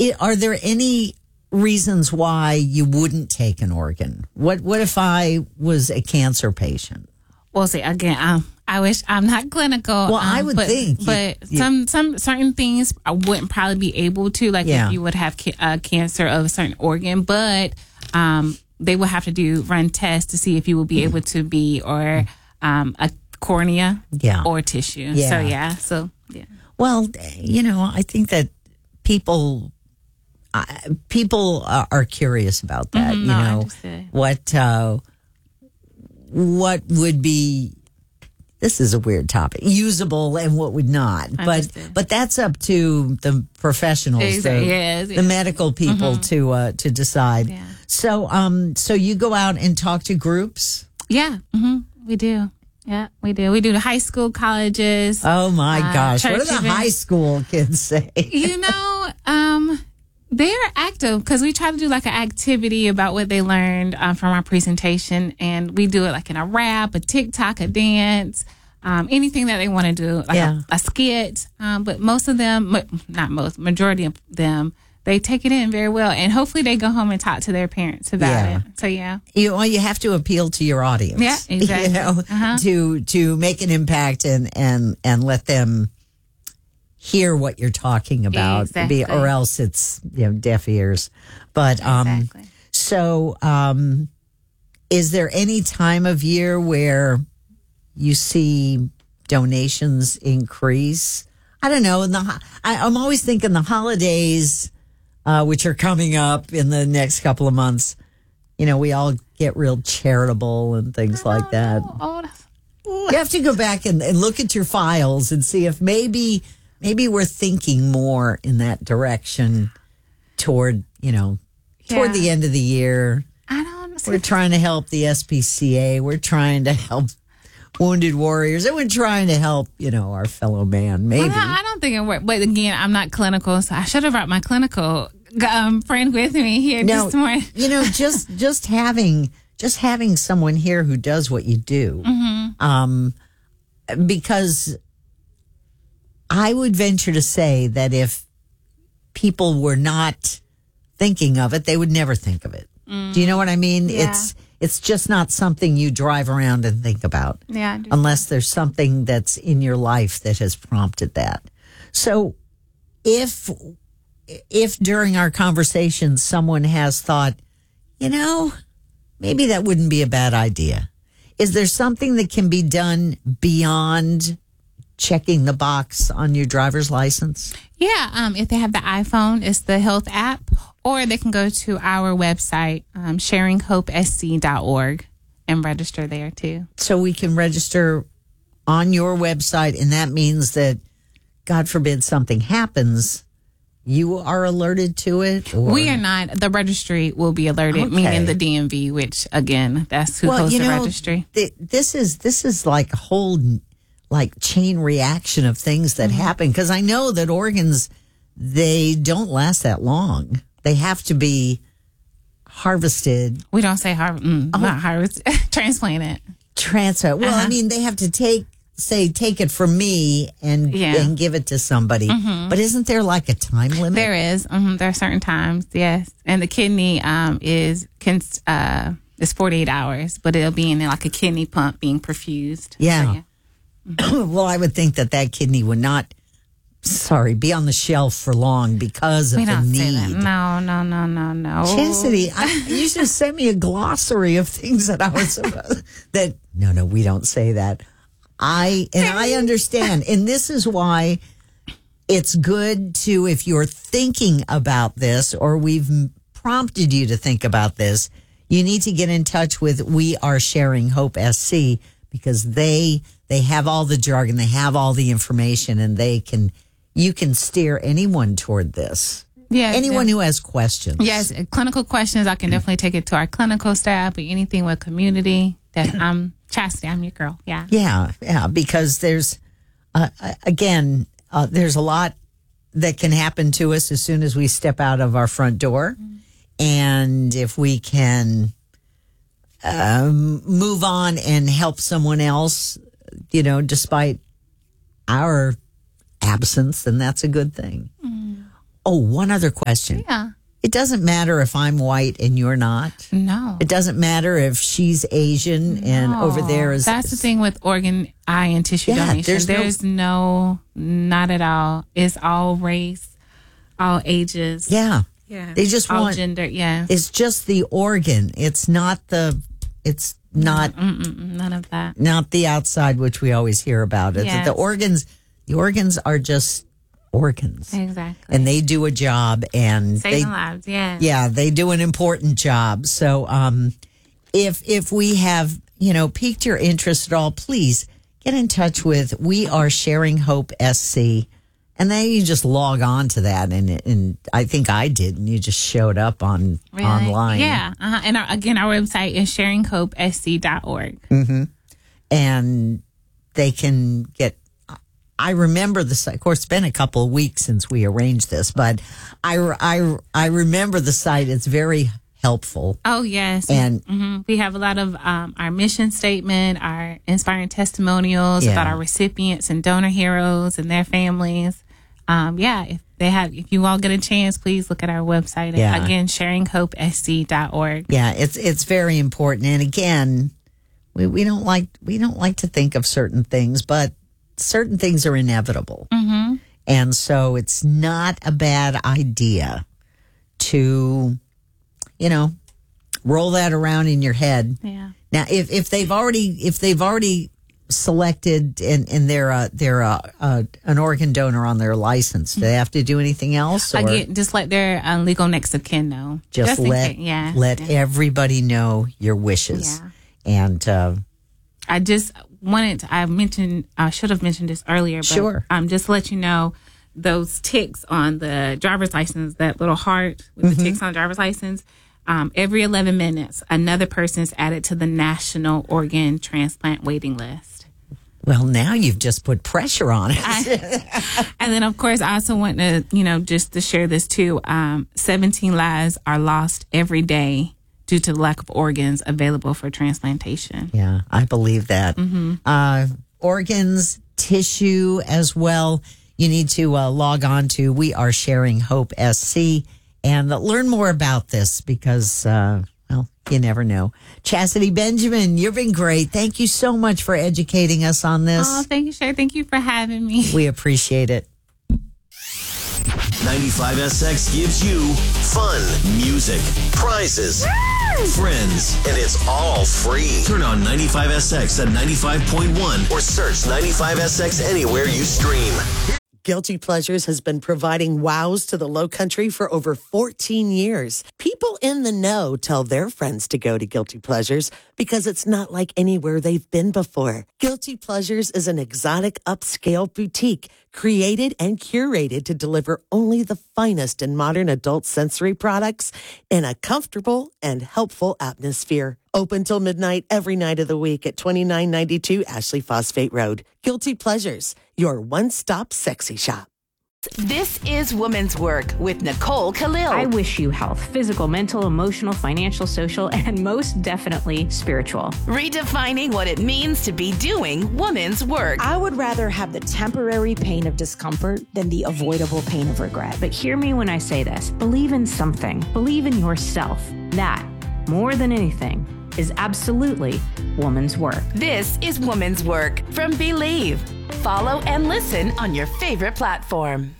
Are there any reasons why you wouldn't take an organ? What if I was a cancer patient? Well, see, again, I wish I'm not clinical. Well, I would think. Some certain things I wouldn't probably be able to, like if you would have cancer of a certain organ, but they will have to run tests to see if you will be able to be, or a cornea or tissue. Yeah. So. Well, I think that people are curious about that. What would be, this is a weird topic, usable and what would not. But that's up to the professionals, the medical people to decide. Yeah. So you go out and talk to groups? Yeah, we do. Yeah, we do. We do the high school, colleges. Oh my gosh. What do the high school kids say? They're active because we try to do like an activity about what they learned from our presentation, and we do it like in a rap, a TikTok, a dance, anything that they want to do, like a skit. But most of them, not most, majority of them, they take it in very well, and hopefully they go home and talk to their parents about it. So you have to appeal to your audience. Yeah, exactly. To make an impact and let them hear what you're talking about, exactly. Or else it's deaf ears. But so is there any time of year where you see donations increase? I don't know. I'm always thinking the holidays, which are coming up in the next couple of months. We all get real charitable and things like that. You have to go back and look at your files and see if maybe we're thinking more in that direction toward the end of the year. We're trying to help the SPCA. We're trying to help Wounded Warriors. And we're trying to help, our fellow man, maybe. I don't think it worked. But again, I'm not clinical, so I should have brought my clinical friend with me here this morning. Just having someone here who does what you do. Because I would venture to say that if people were not thinking of it, they would never think of it. Do you know what I mean? Yeah. It's just not something you drive around and think about. Yeah. Unless there's something that's in your life that has prompted that. So if during our conversation someone has thought, maybe that wouldn't be a bad idea. Is there something that can be done beyond checking the box on your driver's license? Yeah, if they have the iPhone, it's the health app, or they can go to our website, sharinghopesc.org, and register there too. So we can register on your website, and that means that, God forbid, something happens, you are alerted to it? Or? We are not. The registry will be alerted, meaning the DMV, which, again, that's who hosts the registry. This is like a whole chain reaction of things that happen, because I know that organs, they don't last that long. They have to be harvested. We don't say not harvest, transplanted. Well, I mean, they have to take it from me and give it to somebody. But isn't there like a time limit? There is. There are certain times, yes. And the kidney is 48 hours, but it'll be in like a kidney pump being perfused. Yeah. Well, I would think that kidney would not, be on the shelf for long because of the need. Say that. No. Chastity, you should send me a glossary of things that I was supposed that. No, we don't say that. I understand, and this is why it's good to, if you're thinking about this or we've prompted you to think about this, you need to get in touch with We Are Sharing Hope SC, because they have all the jargon, they have all the information, and you can steer anyone toward this. Yeah, anyone who has questions. Yes, clinical questions. I can definitely take it to our clinical staff, or anything with community. That Chastity, I'm your girl. Yeah. Yeah. Because there's there's a lot that can happen to us as soon as we step out of our front door, and if we can move on and help someone else, despite our absence, then that's a good thing. Oh, one other question. Yeah. It doesn't matter if I'm white and you're not. No. It doesn't matter if she's Asian and over there is. That's the thing with organ, eye, and tissue donation. There's no, not at all. It's all race, all ages. Yeah. Yeah. They just all want gender. Yeah. It's just the organ. It's not none of that. Not the outside, which we always hear about. It's Yes. the organs are just organs. Exactly. And they do a job and saving lives. Yeah. Yeah, they do an important job. So if we have, piqued your interest at all, please get in touch with We Are Sharing Hope SC. And then you just log on to that, and I think I did, and you just showed up online. Yeah. And again, our website is sharinghopesc.org. Mm-hmm. And they can get. I remember the site. Of course, it's been a couple of weeks since we arranged this, but I remember the site. It's very helpful. Oh, yes. And we have a lot of our mission statement, our inspiring testimonials about our recipients and donor heroes and their families. If you all get a chance, please look at our website. Yeah. Again, sharinghopesc.org. Yeah, it's very important. And again, we don't like to think of certain things, but certain things are inevitable. Mm-hmm. And so it's not a bad idea to, roll that around in your head. Yeah. Now, if they've already selected and they're an organ donor on their license, do they have to do anything else? Or Again, just let their legal next of kin know. Just let everybody know your wishes. Yeah. And I just I should have mentioned this earlier, but sure. Just to let you know, those ticks on the driver's license, that little heart with the ticks on the driver's license, every 11 minutes, another person is added to the National Organ Transplant waiting list. Well, now you've just put pressure on it. And then, of course, I also want to, just to share this too. 17 lives are lost every day due to the lack of organs available for transplantation. Yeah, I believe that. Mm-hmm. Organs, tissue as well. You need to log on to We Are Sharing Hope SC and learn more about this because, you never know. Chastity Benjamin, you've been great. Thank you so much for educating us on this. Oh, thank you, Sherry. Thank you for having me. We appreciate it. 95SX gives you fun, music, prizes, friends, and it's all free. Turn on 95SX at 95.1 or search 95SX anywhere you stream. Guilty Pleasures has been providing wows to the Lowcountry for over 14 years. People in the know tell their friends to go to Guilty Pleasures because it's not like anywhere they've been before. Guilty Pleasures is an exotic upscale boutique created and curated to deliver only the finest in modern adult sensory products in a comfortable and helpful atmosphere. Open till midnight every night of the week at 2992 Ashley Phosphate Road. Guilty Pleasures, your one-stop sexy shop. This is Woman's Work with Nicole Khalil. I wish you health, physical, mental, emotional, financial, social, and most definitely spiritual. Redefining what it means to be doing woman's work. I would rather have the temporary pain of discomfort than the avoidable pain of regret. But hear me when I say this. Believe in something. Believe in yourself. That, more than anything, is absolutely woman's work. This is Woman's Work from Believe. Follow and listen on your favorite platform.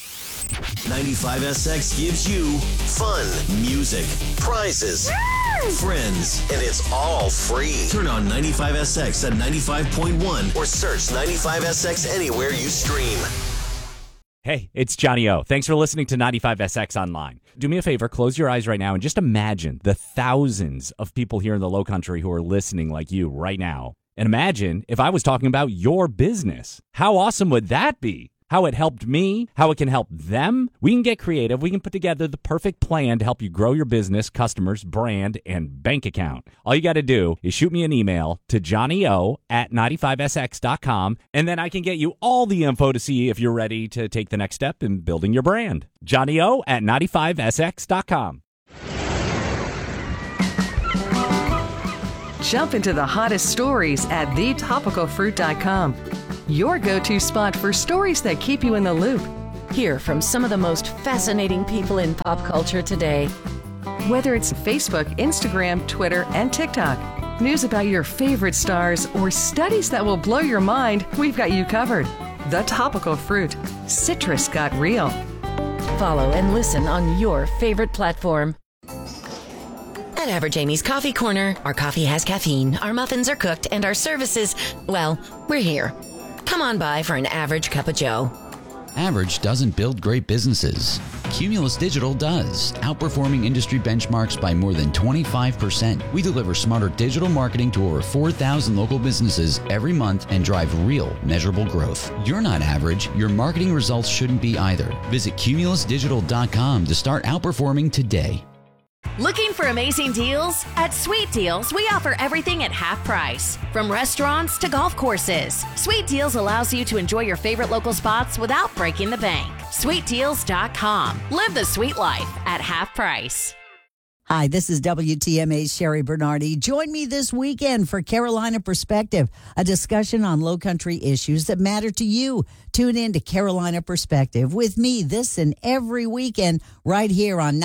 95SX gives you fun, music, prizes, friends, and it's all free. Turn on 95SX at 95.1 or search 95SX anywhere you stream. Hey, it's Johnny O. Thanks for listening to 95SX Online. Do me a favor, close your eyes right now and just imagine the thousands of people here in the Lowcountry who are listening like you right now. And imagine if I was talking about your business. How awesome would that be? How it helped me, how it can help them. We can get creative. We can put together the perfect plan to help you grow your business, customers, brand, and bank account. All you got to do is shoot me an email to johnnyo@95sx.com, and then I can get you all the info to see if you're ready to take the next step in building your brand. johnnyo@95sx.com. Jump into the hottest stories at thetopicalfruit.com. Your go-to spot for stories that keep you in the loop. Hear from some of the most fascinating people in pop culture today. Whether it's Facebook, Instagram, Twitter, and TikTok, news about your favorite stars, or studies that will blow your mind, we've got you covered. The Topical Fruit. Citrus got real. Follow and listen on your favorite platform. At Average Amy's Coffee Corner, our coffee has caffeine, our muffins are cooked, and our services, well, we're here. Come on by for an average cup of joe. Average doesn't build great businesses. Cumulus Digital does, outperforming industry benchmarks by more than 25%. We deliver smarter digital marketing to over 4,000 local businesses every month and drive real, measurable growth. You're not average. Your marketing results shouldn't be either. Visit cumulusdigital.com to start outperforming today. Looking for amazing deals? At Sweet Deals, we offer everything at half price. From restaurants to golf courses, Sweet Deals allows you to enjoy your favorite local spots without breaking the bank. SweetDeals.com. Live the sweet life at half price. Hi, this is WTMA's Sherry Bernardi. Join me this weekend for Carolina Perspective, a discussion on low country issues that matter to you. Tune in to Carolina Perspective with me this and every weekend right here on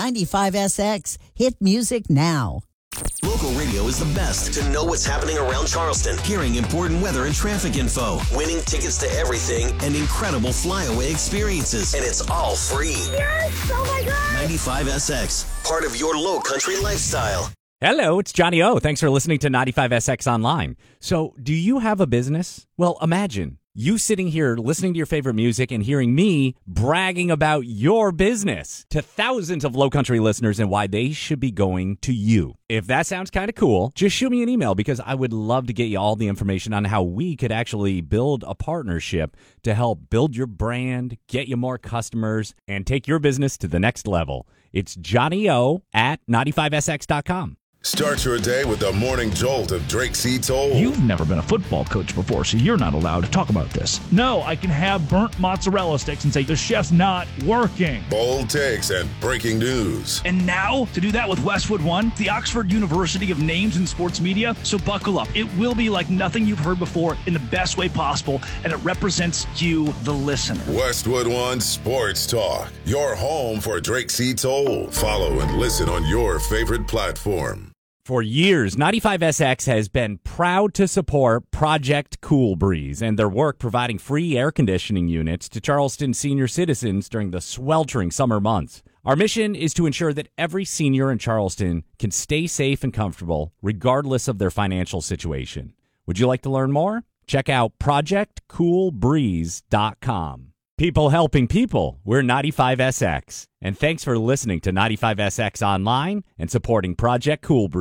95SX. Hit music now. Local radio is the best to know what's happening around Charleston, hearing important weather and traffic info, winning tickets to everything, and incredible flyaway experiences. And it's all free. Yes! Oh my God! 95SX, part of your low country lifestyle. Hello, it's Johnny O. Thanks for listening to 95SX Online. So, do you have a business? Well, imagine you sitting here listening to your favorite music and hearing me bragging about your business to thousands of low country listeners and why they should be going to you. If that sounds kind of cool, just shoot me an email because I would love to get you all the information on how we could actually build a partnership to help build your brand, get you more customers, and take your business to the next level. It's Johnny O at 95SX.com. Start your day with the morning jolt of Drake C. Toll. You've never been a football coach before, so you're not allowed to talk about this. No, I can have burnt mozzarella sticks and say the chef's not working. Bold takes and breaking news. And now, to do that with Westwood One, the Oxford University of names in sports media. So buckle up. It will be like nothing you've heard before in the best way possible, and it represents you, the listener. Westwood One Sports Talk, your home for Drake C. Toll. Follow and listen on your favorite platform. For years, 95SX has been proud to support Project Cool Breeze and their work providing free air conditioning units to Charleston senior citizens during the sweltering summer months. Our mission is to ensure that every senior in Charleston can stay safe and comfortable regardless of their financial situation. Would you like to learn more? Check out projectcoolbreeze.com. People helping people. We're 95SX. And thanks for listening to 95SX Online and supporting Project Cool Breeze.